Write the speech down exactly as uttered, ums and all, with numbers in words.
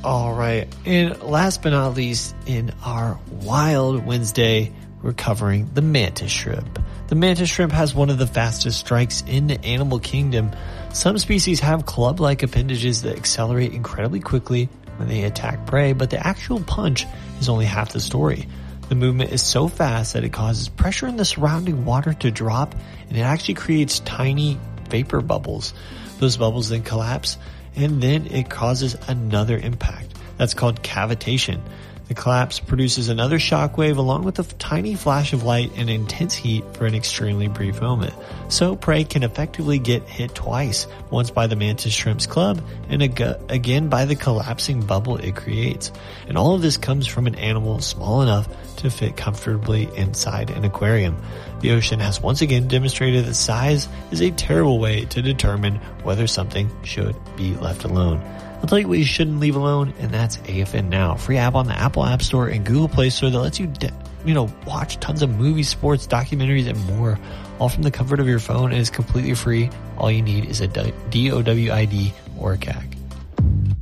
All right. And last but not least, in our Wild Wednesday, we're covering the mantis shrimp. The mantis shrimp has one of the fastest strikes in the animal kingdom. Some species have club-like appendages that accelerate incredibly quickly when they attack prey, but the actual punch is only half the story. The movement is so fast that it causes pressure in the surrounding water to drop, and it actually creates tiny vapor bubbles. Those bubbles then collapse, and then it causes another impact. That's called cavitation. The collapse produces another shockwave along with a tiny flash of light and intense heat for an extremely brief moment. So prey can effectively get hit twice, once by the mantis shrimp's club and again by the collapsing bubble it creates. And all of this comes from an animal small enough to fit comfortably inside an aquarium. The ocean has once again demonstrated that size is a terrible way to determine whether something should be left alone. I'll tell you what you shouldn't leave alone, and that's A F N Now. Free app on the Apple App Store and Google Play Store that lets you, de- you know, watch tons of movies, sports, documentaries, and more, all from the comfort of your phone, and is completely free. All you need is a D O W I D or a C A C.